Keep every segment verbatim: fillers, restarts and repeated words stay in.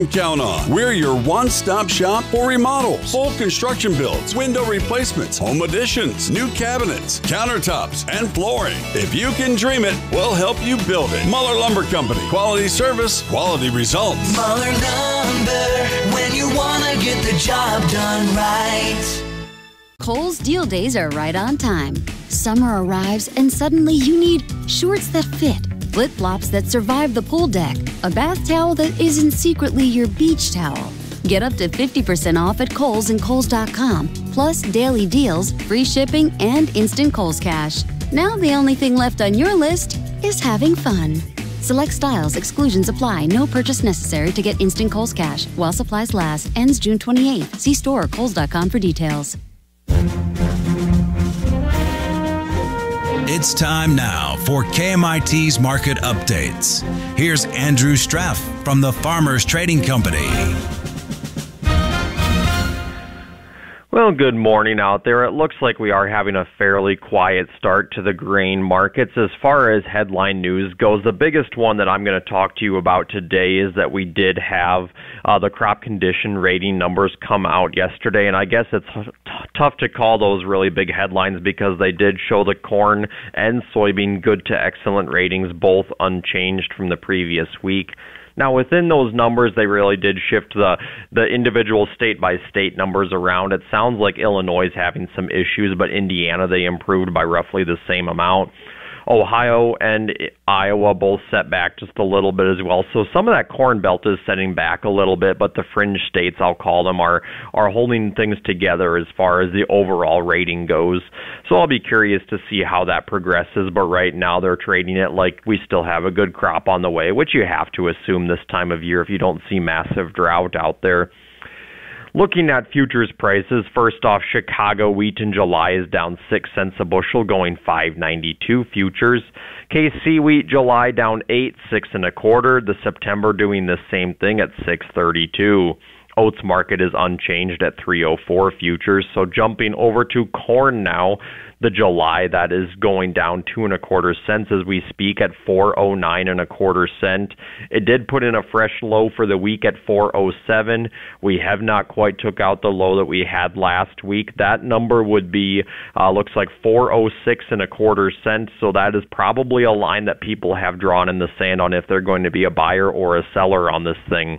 Count on. We're your one-stop shop for remodels, full construction builds, window replacements, home additions, new cabinets, countertops, and flooring. If you can dream it, we'll help you build it. Muller Lumber Company. Quality service, quality results. Muller Lumber, when you want to get the job done right. Kohl's deal days are right on time. Summer arrives and suddenly you need shorts that fit, flip-flops that survive the pool deck, a bath towel that isn't secretly your beach towel. Get up to fifty percent off at Kohl's and Kohl's dot com, plus daily deals, free shipping, and instant Kohl's Cash. Now the only thing left on your list is having fun. Select styles, exclusions apply, no purchase necessary to get instant Kohl's Cash. While supplies last, ends June twenty-eighth. See store or Kohl's dot com for details. It's time now for K M I T's Market Updates. Here's Andrew Straff from the Farmers Trading Company. Well, good morning out there. It looks like we are having a fairly quiet start to the grain markets. As far as headline news goes, the biggest one that I'm going to talk to you about today is that we did have uh, the crop condition rating numbers come out yesterday, and I guess it's t- tough to call those really big headlines because they did show the corn and soybean good to excellent ratings, both unchanged from the previous week. Now, within those numbers, they really did shift the, the individual state-by-state numbers around. It sounds like Illinois is having some issues, but Indiana, they improved by roughly the same amount. Ohio and Iowa both set back just a little bit as well. So some of that corn belt is setting back a little bit, but the fringe states, I'll call them, are, are holding things together as far as the overall rating goes. So I'll be curious to see how that progresses, but right now they're trading it like we still have a good crop on the way, which you have to assume this time of year if you don't see massive drought out there. Looking at futures prices, first off, Chicago wheat in July is down six cents a bushel, going five ninety-two futures. K C wheat July down eight, six and a quarter. The September doing the same thing at six thirty-two. Oats market is unchanged at three oh four futures. So jumping over to corn now, the July, that is going down two and a quarter cents as we speak at four oh nine and a quarter cent. It did put in a fresh low for the week at four oh seven. We have not quite took out the low that we had last week. That number would be, uh, looks like four oh six and a quarter cent. So that is probably a line that people have drawn in the sand on if they're going to be a buyer or a seller on this thing.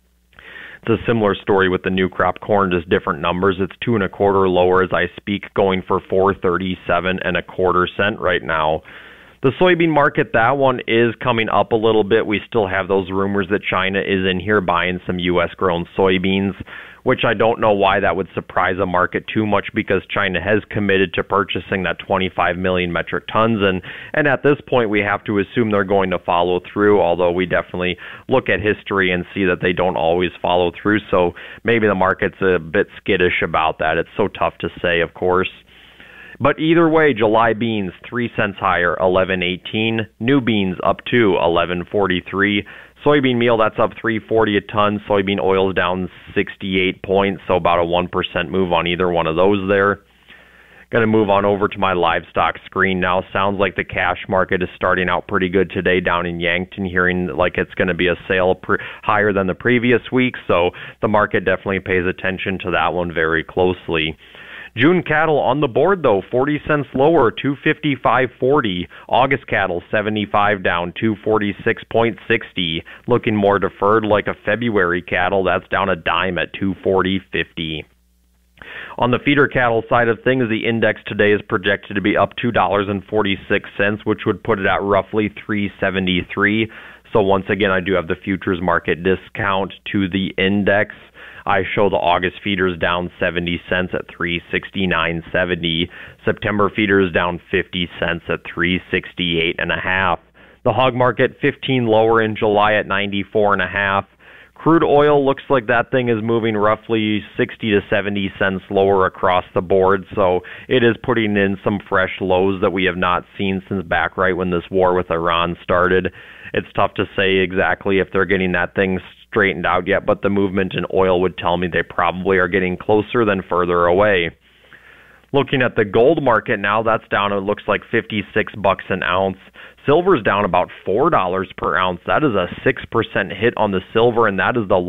It's a similar story with the new crop corn, just different numbers. It's two and a quarter lower as I speak, going for four thirty-seven and a quarter cent right now. The soybean market, that one is coming up a little bit. We still have those rumors that China is in here buying some U S grown soybeans, which I don't know why that would surprise a market too much because China has committed to purchasing that twenty-five million metric tons. And, and at this point, we have to assume they're going to follow through, although we definitely look at history and see that they don't always follow through. So maybe the market's a bit skittish about that. It's so tough to say, of course. But either way, July beans, three cents higher, eleven eighteen. New beans up to eleven forty-three. Soybean meal, that's up three forty a ton. Soybean oil is down sixty-eight points, so about a one percent move on either one of those there. Going to move on over to my livestock screen now. Sounds like the cash market is starting out pretty good today down in Yankton, hearing like it's going to be a sale pre- higher than the previous week, so the market definitely pays attention to that one very closely. June cattle on the board, though, forty cents lower, two fifty-five forty. August cattle, seventy-five down, two forty-six sixty. Looking more deferred like a February cattle, that's down a dime at two forty fifty. On the feeder cattle side of things, the index today is projected to be up two dollars and forty-six cents, which would put it at roughly three seventy-three. So once again, I do have the futures market discount to the index. I show the August feeders down seventy cents at three sixty-nine seventy. September feeders down fifty cents at three sixty-eight and a half. The hog market fifteen lower in July at ninety-four and a half. Crude oil looks like that thing is moving roughly sixty to seventy cents lower across the board, so it is putting in some fresh lows that we have not seen since back right when this war with Iran started. It's tough to say exactly if they're getting that thing straightened out yet, but the movement in oil would tell me they probably are getting closer than further away. Looking at the gold market now, that's down, it looks like fifty-six bucks an ounce. Silver's down about four dollars per ounce. That is a six percent hit on the silver, and that is the